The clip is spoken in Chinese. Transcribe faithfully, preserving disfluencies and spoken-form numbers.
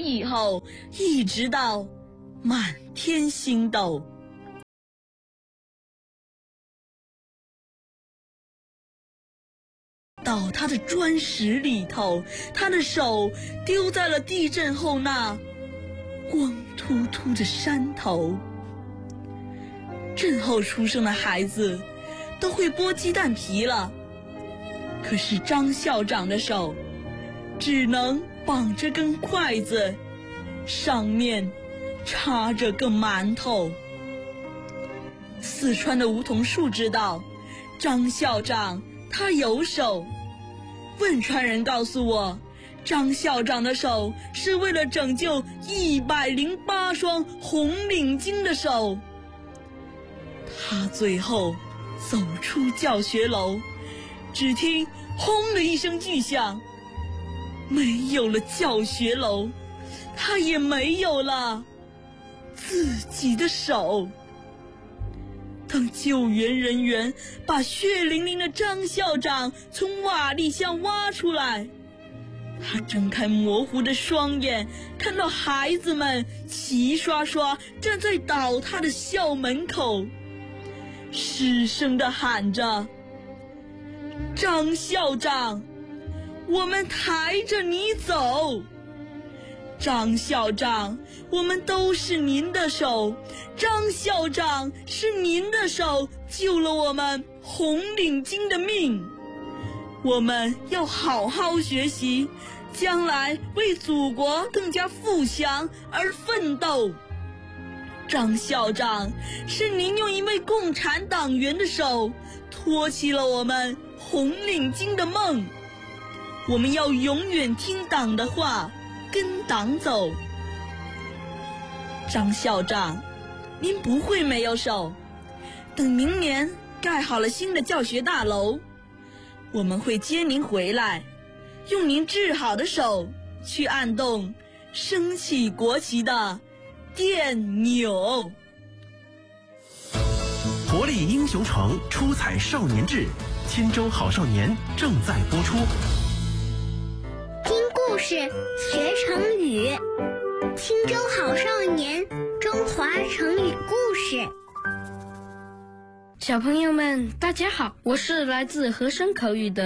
以后，一直到满天星斗。到他的砖石里头，他的手丢在了地震后那光秃秃的山头。震后出生的孩子都会剥鸡蛋皮了，可是张校长的手只能绑着根筷子，上面插着个馒头。四川的梧桐树知道张校长他有手，汶川人告诉我，张校长的手是为了拯救一百零八双红领巾的手。他最后走出教学楼，只听轰的一声巨响，没有了教学楼，他也没有了自己的手。当救援人员把血淋淋的张校长从瓦砾下挖出来，他睁开模糊的双眼，看到孩子们齐刷刷站在倒塌的校门口，失声地喊着：张校长，我们抬着你走。张校长，我们都是您的手，张校长，是您的手救了我们红领巾的命。我们要好好学习，将来为祖国更加富强而奋斗。张校长，是您用一位共产党员的手托起了我们红领巾的梦。我们要永远听党的话，跟党走。张校长，您不会没有手，等明年盖好了新的教学大楼，我们会接您回来，用您治好的手去按动升起国旗的电钮。 活力英雄城，出彩少年志，钦州好少年正在播出。 听故事学成语，钦州好少年，中华成语故事。 小朋友们大家好，我是来自和声口语的